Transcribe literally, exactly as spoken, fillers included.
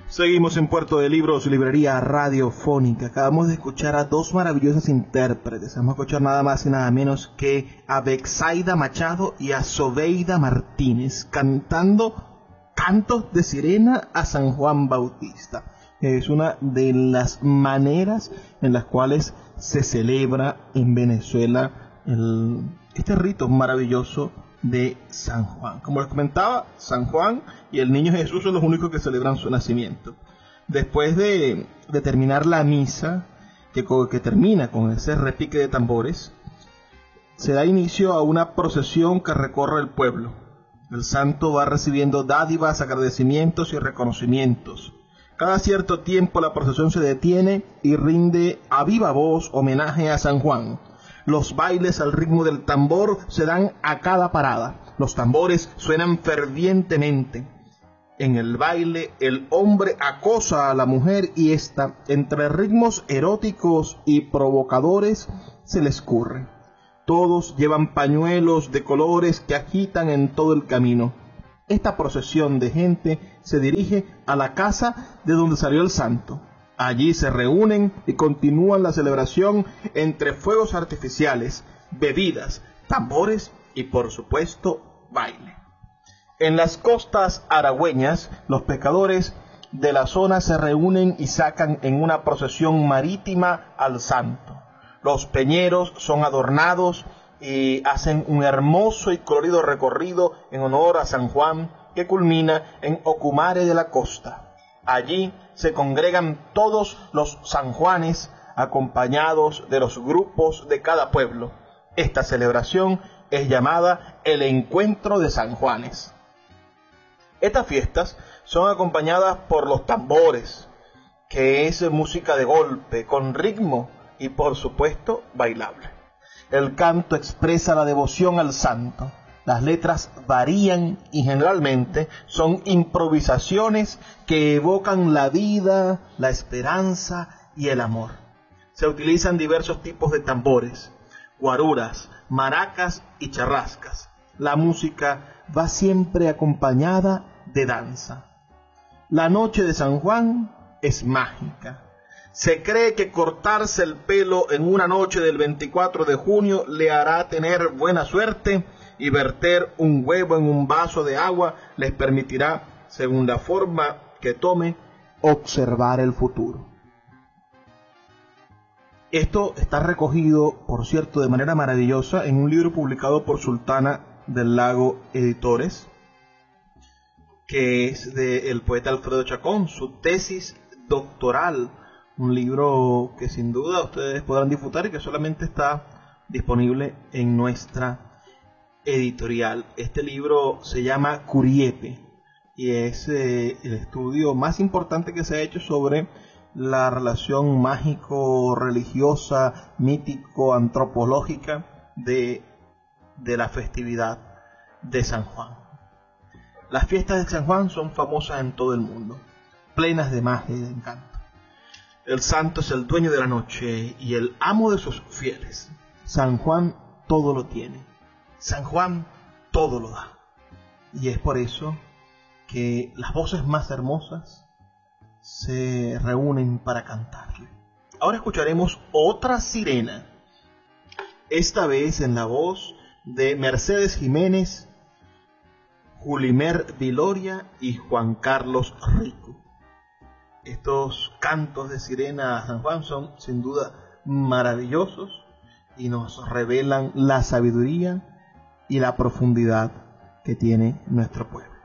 Seguimos en Puerto de Libros, librería radiofónica. Acabamos de escuchar a dos maravillosas intérpretes. Vamos a escuchar nada más y nada menos que a Betsaida Machado y a Sobeida Martínez cantando cantos de sirena a San Juan Bautista. Es una de las maneras en las cuales se celebra en Venezuela el, este rito maravilloso de San Juan. Como les comentaba, San Juan y el niño Jesús son los únicos que celebran su nacimiento. Después de, de terminar la misa, que, que termina con ese repique de tambores, se da inicio a una procesión que recorre el pueblo. El santo va recibiendo dádivas, agradecimientos y reconocimientos. Cada cierto tiempo la procesión se detiene y rinde a viva voz homenaje a San Juan. Los bailes al ritmo del tambor se dan a cada parada. Los tambores suenan fervientemente. En el baile, el hombre acosa a la mujer y ésta, entre ritmos eróticos y provocadores, se le escurre. Todos llevan pañuelos de colores que agitan en todo el camino. Esta procesión de gente se dirige a la casa de donde salió el santo. Allí se reúnen y continúan la celebración entre fuegos artificiales, bebidas, tambores y, por supuesto, baile. En las costas aragüeñas, los pescadores de la zona se reúnen y sacan en una procesión marítima al santo. Los peñeros son adornados y hacen un hermoso y colorido recorrido en honor a San Juan que culmina en Ocumare de la Costa. Allí se congregan todos los sanjuanes acompañados de los grupos de cada pueblo. Esta celebración es llamada el Encuentro de San Juanes. Estas fiestas son acompañadas por los tambores, que es música de golpe, con ritmo y por supuesto bailable. El canto expresa la devoción al santo. Las letras varían y generalmente son improvisaciones que evocan la vida, la esperanza y el amor. Se utilizan diversos tipos de tambores, guaruras, maracas y charrascas. La música va siempre acompañada de danza. La noche de San Juan es mágica. Se cree que cortarse el pelo en una noche del veinticuatro de junio le hará tener buena suerte, y verter un huevo en un vaso de agua les permitirá, según la forma que tome, observar el futuro. Esto está recogido, por cierto, de manera maravillosa en un libro publicado por Sultana del Lago Editores, que es del poeta Alfredo Chacón, su tesis doctoral, un libro que sin duda ustedes podrán disfrutar y que solamente está disponible en nuestra editorial. Este libro se llama Curiepe y es eh, el estudio más importante que se ha hecho sobre la relación mágico-religiosa, mítico-antropológica de, de la festividad de San Juan. Las fiestas de San Juan son famosas en todo el mundo, plenas de magia y de encanto. El santo es el dueño de la noche y el amo de sus fieles. San Juan todo lo tiene. San Juan todo lo da. Y es por eso que las voces más hermosas se reúnen para cantarle. Ahora escucharemos otra sirena, esta vez en la voz de Mercedes Jiménez, Julimer Viloria y Juan Carlos Rico. Estos cantos de sirena a San Juan son sin duda maravillosos y nos revelan la sabiduría y la profundidad que tiene nuestro pueblo.